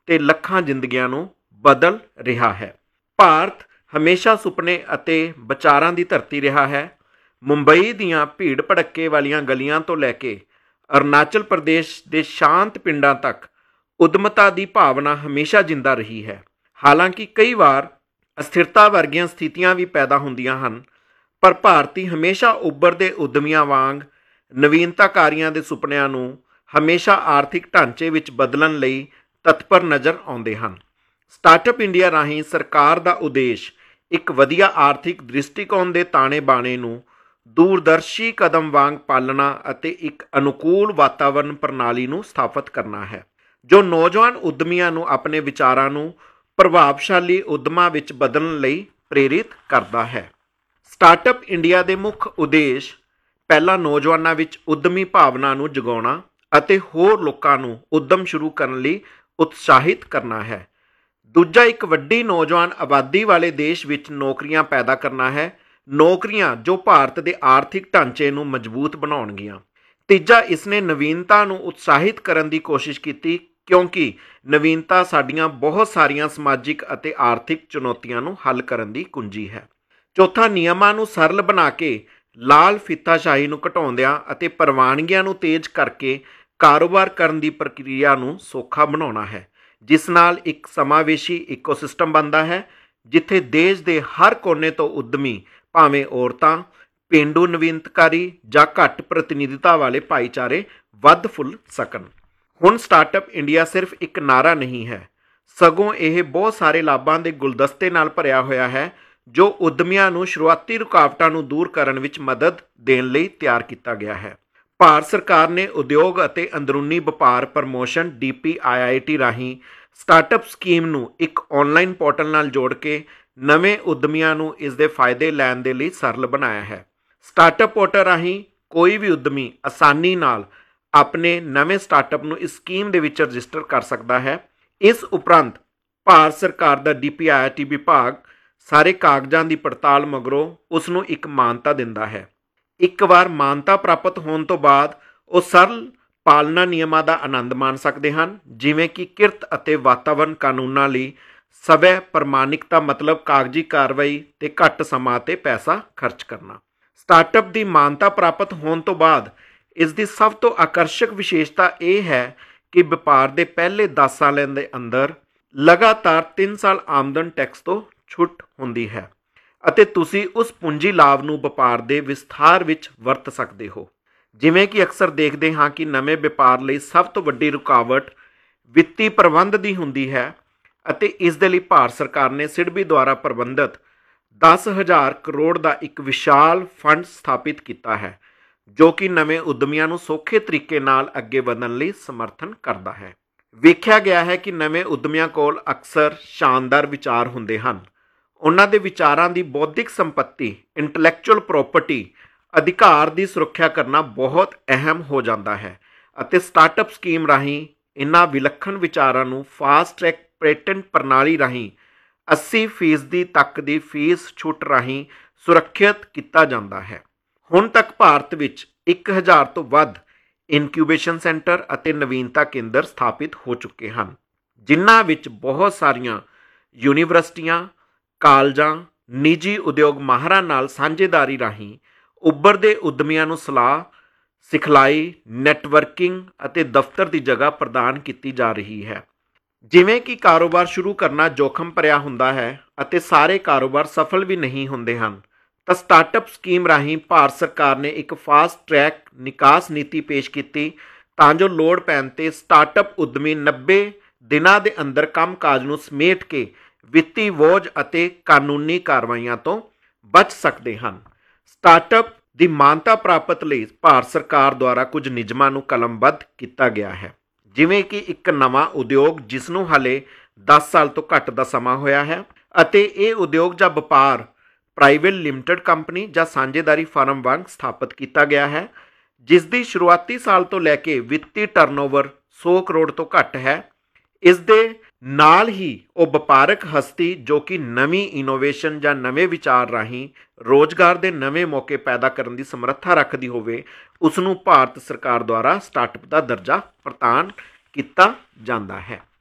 ਤੇ ਲੱਖਾਂ ਜ਼ਿੰਦਗੀਆਂ ਨੂੰ ਬਦਲ ਰਿਹਾ ਹੈ। ਭਾਰਤ ਹਮੇਸ਼ਾ ਸੁਪਨੇ ਅਤੇ ਵਿਚਾਰਾਂ ਦੀ ਧਰਤੀ ਰਿਹਾ ਹੈ। ਮੁੰਬਈ ਦੀਆਂ ਭੀੜ ਭੜੱਕੇ ਵਾਲੀਆਂ ਗਲੀਆਂ ਤੋਂ ਲੈ ਕੇ ਅਰੁਣਾਚਲ ਪ੍ਰਦੇਸ਼ ਦੇ ਸ਼ਾਂਤ ਪਿੰਡਾਂ ਤੱਕ ਉਦਮਤਾ ਦੀ ਭਾਵਨਾ ਹਮੇਸ਼ਾ ਜਿੰਦਾ ਰਹੀ ਹੈ। ਹਾਲਾਂਕਿ ਕਈ ਵਾਰ ਅਸਥਿਰਤਾ ਵਰਗੀਆਂ ਸਥਿਤੀਆਂ ਵੀ ਪੈਦਾ ਹੁੰਦੀਆਂ ਹਨ, ਪਰ ਭਾਰਤੀ ਹਮੇਸ਼ਾ ਉੱਭਰਦੇ ਉਦਮੀਆਂ ਵਾਂਗ ਨਵੀਨਤਾਕਾਰੀਆਂ ਦੇ ਸੁਪਨਿਆਂ ਨੂੰ ਹਮੇਸ਼ਾ ਆਰਥਿਕ ਢਾਂਚੇ ਵਿੱਚ ਬਦਲਣ ਲਈ ਤਤਪਰ ਨਜ਼ਰ ਆਉਂਦੇ ਹਨ। ਸਟਾਰਟਅਪ ਇੰਡੀਆ ਰਾਹੀਂ ਸਰਕਾਰ ਦਾ ਉਦੇਸ਼ ਇੱਕ ਵਧੀਆ ਆਰਥਿਕ ਦ੍ਰਿਸ਼ਟੀਕੋਣ ਦੇ ਤਾਣੇ ਬਾਣੇ ਨੂੰ ਦੂਰਦਰਸ਼ੀ ਕਦਮ ਵਾਂਗ ਪਾਲਣਾ ਅਤੇ ਇੱਕ ਅਨੁਕੂਲ ਵਾਤਾਵਰਣ ਪ੍ਰਣਾਲੀ ਨੂੰ ਸਥਾਪਿਤ ਕਰਨਾ ਹੈ, ਜੋ ਨੌਜਵਾਨ ਉਦਮੀਆਂ ਨੂੰ ਆਪਣੇ ਵਿਚਾਰਾਂ ਨੂੰ ਪ੍ਰਭਾਵਸ਼ਾਲੀ ਉਦਮਾਂ ਵਿੱਚ ਬਦਲਣ ਲਈ ਪ੍ਰੇਰਿਤ ਕਰਦਾ ਹੈ। ਸਟਾਰਟਅਪ ਇੰਡੀਆ ਦੇ ਮੁੱਖ ਉਦੇਸ਼ ਪਹਿਲਾ ਨੌਜਵਾਨਾਂ ਵਿੱਚ ਉਦਮੀ ਭਾਵਨਾ ਨੂੰ ਜਗਾਉਣਾ ਅਤੇ ਹੋਰ ਲੋਕਾਂ ਨੂੰ ਉਦਮ ਸ਼ੁਰੂ ਕਰਨ ਲਈ ਉਤਸ਼ਾਹਿਤ ਕਰਨਾ ਹੈ। ਦੂਜਾ, ਇੱਕ ਵੱਡੀ ਨੌਜਵਾਨ ਆਬਾਦੀ ਵਾਲੇ ਦੇਸ਼ ਵਿੱਚ ਨੌਕਰੀਆਂ ਪੈਦਾ ਕਰਨਾ ਹੈ, ਨੌਕਰੀਆਂ ਜੋ ਭਾਰਤ ਦੇ ਆਰਥਿਕ ਢਾਂਚੇ ਨੂੰ ਮਜ਼ਬੂਤ ਬਣਾਉਣਗੀਆਂ। ਤੀਜਾ, ਇਸਨੇ ਨਵੀਨਤਾ ਨੂੰ ਉਤਸ਼ਾਹਿਤ ਕਰਨ ਦੀ ਕੋਸ਼ਿਸ਼ ਕੀਤੀ, ਕਿਉਂਕਿ ਨਵੀਨਤਾ ਸਾਡੀਆਂ ਬਹੁਤ ਸਾਰੀਆਂ ਸਮਾਜਿਕ ਅਤੇ ਆਰਥਿਕ ਚੁਣੌਤੀਆਂ ਨੂੰ ਹੱਲ ਕਰਨ ਦੀ ਕੁੰਜੀ ਹੈ। ਚੌਥਾ, ਨਿਯਮਾਂ ਨੂੰ ਸਰਲ ਬਣਾ ਕੇ ਲਾਲ ਫੀਤਾਸ਼ਾਹੀ ਨੂੰ ਘਟਾਉਂਦਿਆਂ ਅਤੇ ਪ੍ਰਵਾਨਗੀਆਂ ਨੂੰ ਤੇਜ਼ ਕਰਕੇ ਕਾਰੋਬਾਰ ਕਰਨ ਦੀ ਪ੍ਰਕਿਰਿਆ ਨੂੰ ਸੌਖਾ ਬਣਾਉਣਾ ਹੈ, ਜਿਸ ਨਾਲ ਇੱਕ ਸਮਾਵੇਸ਼ੀ ਇਕੋਸਿਸਟਮ ਬਣਦਾ ਹੈ ਜਿੱਥੇ ਦੇਸ਼ ਦੇ ਹਰ ਕੋਨੇ ਤੋਂ ਉਦਮੀ, ਭਾਵੇਂ ਔਰਤਾਂ, ਪੇਂਡੂ ਨਵੀਨਤਾਕਾਰੀ ਜਾਂ ਘੱਟ ਪ੍ਰਤੀਨਿਧਤਾ ਵਾਲੇ ਭਾਈਚਾਰੇ ਵੱਧ ਫੁੱਲ ਸਕਣ। ਹੁਣ ਸਟਾਰਟਅਪ ਇੰਡੀਆ ਸਿਰਫ ਇੱਕ ਨਾਅਰਾ ਨਹੀਂ ਹੈ, ਸਗੋਂ ਇਹ ਬਹੁਤ ਸਾਰੇ ਲਾਭਾਂ ਦੇ ਗੁਲਦਸਤੇ ਨਾਲ ਭਰਿਆ ਹੋਇਆ ਹੈ ਜੋ ਉਦਮੀਆਂ ਨੂੰ ਸ਼ੁਰੂਆਤੀ ਰੁਕਾਵਟਾਂ ਨੂੰ ਦੂਰ ਕਰਨ ਵਿੱਚ ਮਦਦ ਦੇਣ ਲਈ ਤਿਆਰ ਕੀਤਾ ਗਿਆ ਹੈ। ਭਾਰਤ ਸਰਕਾਰ ਨੇ ਉਦਯੋਗ ਅਤੇ ਅੰਦਰੂਨੀ ਵਪਾਰ ਪ੍ਰਮੋਸ਼ਨ DPIIT ਰਾਹੀਂ ਸਟਾਰਟਅਪ ਸਕੀਮ ਨੂੰ ਇੱਕ ਆਨਲਾਈਨ ਪੋਰਟਲ ਨਾਲ ਜੋੜ ਕੇ ਨਵੇਂ ਉਦਮੀਆਂ ਨੂੰ ਇਸ ਦੇ ਫਾਇਦੇ ਲੈਣ ਦੇ ਲਈ ਸਰਲ ਬਣਾਇਆ ਹੈ। ਸਟਾਰਟਅਪ ਪੋਰਟਲ ਰਾਹੀਂ ਕੋਈ ਵੀ ਉਦਮੀ ਆਸਾਨੀ ਨਾਲ ਆਪਣੇ ਨਵੇਂ ਸਟਾਰਟਅਪ ਨੂੰ ਇਸ ਸਕੀਮ ਦੇ ਵਿੱਚ ਰਜਿਸਟਰ ਕਰ ਸਕਦਾ ਹੈ। ਇਸ ਉਪਰੰਤ ਭਾਰਤ ਸਰਕਾਰ ਦਾ DPIIT ਵਿਭਾਗ ਸਾਰੇ ਕਾਗਜ਼ਾਂ ਦੀ ਪੜਤਾਲ ਮਗਰੋਂ ਉਸ ਨੂੰ ਇੱਕ ਮਾਨਤਾ ਦਿੰਦਾ ਹੈ। ਇੱਕ ਵਾਰ ਮਾਨਤਾ ਪ੍ਰਾਪਤ ਹੋਣ ਤੋਂ ਬਾਅਦ ਉਹ ਸਰਲ ਪਾਲਣਾ ਨਿਯਮਾਂ ਦਾ ਆਨੰਦ ਮਾਣ ਸਕਦੇ ਹਨ, ਜਿਵੇਂ ਕਿ ਕਿਰਤ ਅਤੇ ਵਾਤਾਵਰਣ ਕਾਨੂੰਨਾਂ ਲਈ ਸਵੈ ਪ੍ਰਮਾਣਿਕਤਾ, ਮਤਲਬ ਕਾਗਜ਼ੀ ਕਾਰਵਾਈ ਤੇ ਘੱਟ ਸਮਾਂ ਅਤੇ ਪੈਸਾ ਖਰਚ ਕਰਨਾ। ਸਟਾਰਟਅਪ ਦੀ ਮਾਨਤਾ ਪ੍ਰਾਪਤ ਹੋਣ ਤੋਂ ਬਾਅਦ ਇਸ ਦੀ ਸਭ ਤੋਂ ਆਕਰਸ਼ਕ ਵਿਸ਼ੇਸ਼ਤਾ ਇਹ ਹੈ ਕਿ ਵਪਾਰ ਦੇ ਪਹਿਲੇ 10 ਸਾਲਾਂ ਦੇ ਅੰਦਰ ਲਗਾਤਾਰ 3 ਸਾਲ ਆਮਦਨ ਟੈਕਸ ਤੋਂ ਛੁੱਟ ਹੁੰਦੀ ਹੈ ਅਤੇ ਤੁਸੀਂ ਉਸ ਪੂੰਜੀ ਲਾਭ ਨੂੰ ਵਪਾਰ ਦੇ ਵਿਸਥਾਰ ਵਿੱਚ ਵਰਤ ਸਕਦੇ ਹੋ। ਜਿਵੇਂ ਕਿ ਅਕਸਰ ਦੇਖਦੇ ਹਾਂ ਕਿ ਨਵੇਂ ਵਪਾਰ ਲਈ ਸਭ ਤੋਂ ਵੱਡੀ ਰੁਕਾਵਟ ਵਿੱਤੀ ਪ੍ਰਬੰਧ ਦੀ ਹੁੰਦੀ ਹੈ ਅਤੇ ਇਸ ਦੇ ਲਈ ਭਾਰਤ ਸਰਕਾਰ ਨੇ ਸਿਡਬੀ ਦੁਆਰਾ ਪ੍ਰਬੰਧਿਤ 10,000 ਕਰੋੜ ਦਾ ਇੱਕ ਵਿਸ਼ਾਲ ਫੰਡ ਸਥਾਪਿਤ ਕੀਤਾ ਹੈ, ਜੋ ਕਿ ਨਵੇਂ ਉਦਮੀਆਂ ਨੂੰ ਸੌਖੇ ਤਰੀਕੇ ਨਾਲ ਅੱਗੇ ਵਧਣ ਲਈ ਸਮਰਥਨ ਕਰਦਾ ਹੈ। ਵੇਖਿਆ ਗਿਆ ਹੈ ਕਿ ਨਵੇਂ ਉਦਮੀਆਂ ਕੋਲ ਅਕਸਰ ਸ਼ਾਨਦਾਰ ਵਿਚਾਰ ਹੁੰਦੇ ਹਨ। ਉਹਨਾਂ ਦੇ ਵਿਚਾਰਾਂ ਦੀ ਬੌਧਿਕ ਸੰਪત્ਤੀ, ਇੰਟੈਲੈਕਚੁਅਲ ਪ੍ਰੋਪਰਟੀ ਅਧਿਕਾਰ ਦੀ ਸੁਰੱਖਿਆ ਕਰਨਾ ਬਹੁਤ ਅਹਿਮ ਹੋ ਜਾਂਦਾ ਹੈ ਅਤੇ ਸਟਾਰਟਅਪ ਸਕੀਮ ਰਾਹੀਂ ਇਹਨਾਂ ਵਿਲੱਖਣ ਵਿਚਾਰਾਂ ਨੂੰ ਫਾਸਟ ਟਰੈਕ ਪੇਟੈਂਟ ਪ੍ਰਣਾਲੀ ਰਾਹੀਂ 80% ਤੱਕ ਦੀ ਫੀਸ ਛੁੱਟ ਰਾਹੀਂ ਸੁਰੱਖਿਅਤ ਕੀਤਾ ਜਾਂਦਾ ਹੈ। ਹੁਣ ਤੱਕ ਭਾਰਤ ਵਿੱਚ 1000 ਤੋਂ ਵੱਧ ਇਨਕਿਊਬੇਸ਼ਨ ਸੈਂਟਰ ਅਤੇ ਨਵੀਨਤਾ ਕੇਂਦਰ ਸਥਾਪਿਤ ਹੋ ਚੁੱਕੇ ਹਨ, ਜਿਨ੍ਹਾਂ ਵਿੱਚ ਬਹੁਤ ਸਾਰੀਆਂ ਯੂਨੀਵਰਸਿਟੀਆਂ, ਕਾਲਜਾਂ, ਨਿੱਜੀ ਉਦਯੋਗ ਮਾਹਰਾਂ ਨਾਲ ਸਾਂਝੇਦਾਰੀ ਰਾਹੀਂ ਉੱਭਰਦੇ ਉਦਮੀਆਂ ਨੂੰ ਸਲਾਹ, ਸਿਖਲਾਈ, ਨੈਟਵਰਕਿੰਗ ਅਤੇ ਦਫ਼ਤਰ ਦੀ ਜਗ੍ਹਾ ਪ੍ਰਦਾਨ ਕੀਤੀ ਜਾ ਰਹੀ ਹੈ। ਜਿਵੇਂ ਕਿ ਕਾਰੋਬਾਰ ਸ਼ੁਰੂ ਕਰਨਾ ਜੋਖਮ ਭਰਿਆ ਹੁੰਦਾ ਹੈ ਅਤੇ ਸਾਰੇ ਕਾਰੋਬਾਰ ਸਫਲ ਵੀ ਨਹੀਂ ਹੁੰਦੇ ਹਨ, ਤਾਂ ਸਟਾਰਟਅਪ ਸਕੀਮ ਰਾਹੀਂ ਭਾਰਤ ਸਰਕਾਰ ਨੇ ਇੱਕ ਫਾਸਟ ਟਰੈਕ ਨਿਕਾਸ ਨੀਤੀ ਪੇਸ਼ ਕੀਤੀ ਤਾਂ ਜੋ ਲੋੜ ਪੈਣ 'ਤੇ ਸਟਾਰਟਅਪ ਉਦਮੀ 90 ਦਿਨਾਂ ਦੇ ਅੰਦਰ ਕੰਮਕਾਜ ਨੂੰ ਸਮੇਟ ਕੇ ਵਿੱਤੀ ਬੋਝ ਅਤੇ ਕਾਨੂੰਨੀ ਕਾਰਵਾਈਆਂ ਤੋਂ ਬਚ ਸਕਦੇ ਹਨ। ਸਟਾਰਟਅਪ ਦੀ ਮਾਨਤਾ ਪ੍ਰਾਪਤ ਲਈ ਭਾਰਤ ਸਰਕਾਰ ਦੁਆਰਾ ਕੁਝ ਨਿਯਮਾਂ ਨੂੰ ਕਲਮਬੱਧ ਕੀਤਾ ਗਿਆ ਹੈ, ਜਿਵੇਂ ਕਿ ਇੱਕ ਨਵਾਂ ਉਦਯੋਗ ਜਿਸ ਨੂੰ ਹਾਲੇ 10 ਸਾਲ ਤੋਂ ਘੱਟ ਦਾ ਸਮਾਂ ਹੋਇਆ ਹੈ ਅਤੇ ਇਹ ਉਦਯੋਗ ਜਾਂ ਵਪਾਰ ਪ੍ਰਾਈਵੇਟ ਲਿਮਟਿਡ ਕੰਪਨੀ ਜਾਂ ਸਾਂਝੇਦਾਰੀ ਫਰਮ ਵਾਂਗ ਸਥਾਪਿਤ ਕੀਤਾ ਗਿਆ ਹੈ, ਜਿਸ ਦੀ ਸ਼ੁਰੂਆਤੀ ਸਾਲ ਤੋਂ ਲੈ ਕੇ ਵਿੱਤੀ ਟਰਨਓਵਰ 100 ਕਰੋੜ ਤੋਂ ਘੱਟ ਹੈ। ਇਸ ਦੇ ਨਾਲ ਹੀ ਉਹ ਵਪਾਰਕ ਹਸਤੀ ਜੋ ਕਿ ਨਵੀਂ ਇਨੋਵੇਸ਼ਨ ਜਾਂ ਨਵੇਂ ਵਿਚਾਰ ਰਾਹੀਂ ਰੋਜ਼ਗਾਰ ਦੇ ਨਵੇਂ ਮੌਕੇ ਪੈਦਾ ਕਰਨ ਦੀ ਸਮਰੱਥਾ ਰੱਖਦੀ ਹੋਵੇ, ਉਸ ਨੂੰ ਭਾਰਤ ਸਰਕਾਰ ਦੁਆਰਾ ਸਟਾਰਟਅਪ ਦਾ ਦਰਜਾ ਪ੍ਰਦਾਨ ਕੀਤਾ ਜਾਂਦਾ ਹੈ।